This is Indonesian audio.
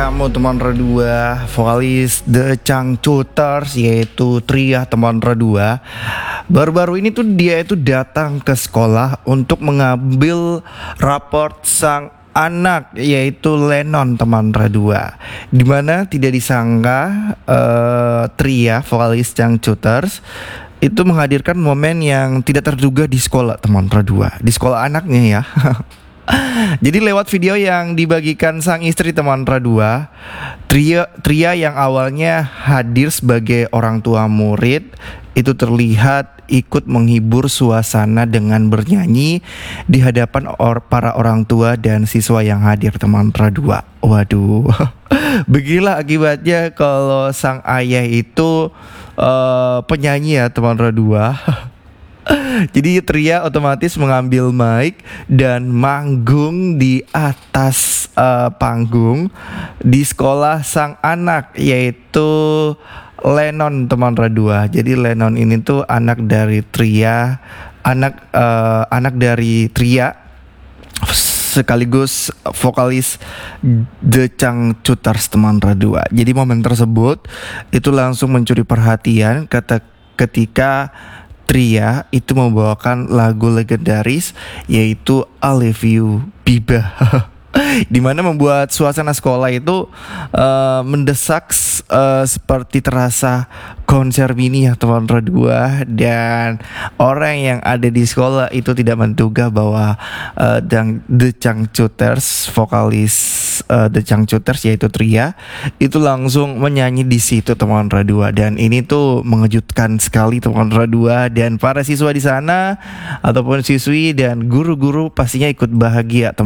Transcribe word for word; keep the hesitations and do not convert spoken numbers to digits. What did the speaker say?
kamu teman Redua, vokalis The Changcuters yaitu Tria teman Redua. Baru-baru ini tuh dia itu datang ke sekolah untuk mengambil raport sang anak yaitu Lennon teman Redua. Dimana tidak disangka uh, Tria vokalis Changcuters itu menghadirkan momen yang tidak terduga di sekolah teman Redua, di sekolah anaknya ya. Jadi lewat video yang dibagikan sang istri teman Redua, Tria, Tria yang awalnya hadir sebagai orang tua murid itu terlihat ikut menghibur suasana dengan bernyanyi di hadapan or, para orang tua dan siswa yang hadir teman Redua. Waduh, beginilah akibatnya kalau sang ayah itu uh, penyanyi ya teman Redua. Jadi Tria otomatis mengambil mic dan manggung di atas uh, panggung di sekolah sang anak yaitu Lennon teman Redua. Jadi Lennon ini tuh anak dari Tria, anak uh, anak dari Tria sekaligus vokalis The Changcuters teman Redua. Jadi momen tersebut itu langsung mencuri perhatian kata ketika Tria itu membawakan lagu legendaris yaitu I Love You Biba. Dimana membuat suasana sekolah itu uh, mendesak uh, seperti terasa konser mini ya teman Redua. Dan orang yang ada di sekolah itu tidak menduga bahwa uh, The Changcuters, vokalis uh, The Changcuters yaitu Tria itu langsung menyanyi di situ teman Redua. Dan ini tuh mengejutkan sekali teman Redua, dan para siswa di sana ataupun siswi dan guru-guru pastinya ikut bahagia teman